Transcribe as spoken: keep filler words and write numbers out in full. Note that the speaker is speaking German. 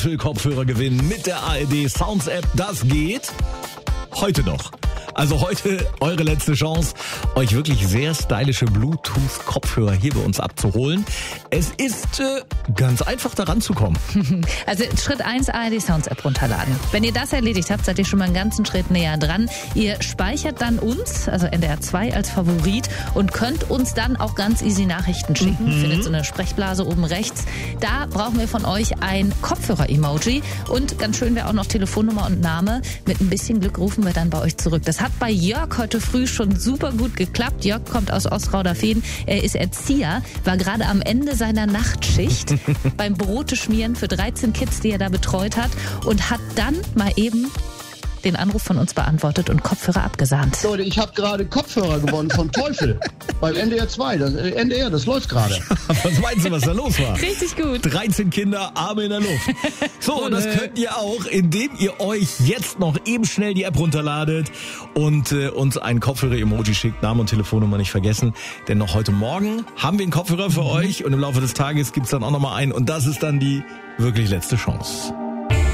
Kopfhörer gewinnen mit der A R D Sounds App. Das geht heute noch. Also heute eure letzte Chance, euch wirklich sehr stylische Bluetooth-Kopfhörer hier bei uns abzuholen. Es ist äh, ganz einfach, daran zu kommen. Also Schritt eins, A R D Sounds App runterladen. Wenn ihr das erledigt habt, seid ihr schon mal einen ganzen Schritt näher dran. Ihr speichert dann uns, also N D R zwei, als Favorit und könnt uns dann auch ganz easy Nachrichten schicken. Mhm. Findet so eine Sprechblase oben rechts. Da brauchen wir von euch ein Kopfhörer-Emoji und ganz schön wäre auch noch Telefonnummer und Name. Mit ein bisschen Glück rufen wir dann bei euch zurück. Das hat bei Jörg heute früh schon super gut geklappt. Jörg kommt aus Ostrauderfehn. Er ist Erzieher, war gerade am Ende seiner Nachtschicht beim Brote schmieren für dreizehn Kids, die er da betreut hat und hat dann mal eben den Anruf von uns beantwortet und Kopfhörer abgesahnt. Leute, ich habe gerade Kopfhörer gewonnen von Teufel beim N D R zwei. Das, äh, N D R, das läuft gerade. Was meinst du, was da los war? Richtig gut. dreizehn Kinder, Arme in der Luft. So, und das könnt ihr auch, indem ihr euch jetzt noch eben schnell die App runterladet und äh, uns ein Kopfhörer-Emoji schickt. Name und Telefonnummer nicht vergessen. Denn noch heute Morgen haben wir einen Kopfhörer für mhm. euch und im Laufe des Tages gibt's dann auch nochmal einen. Und das ist dann die wirklich letzte Chance.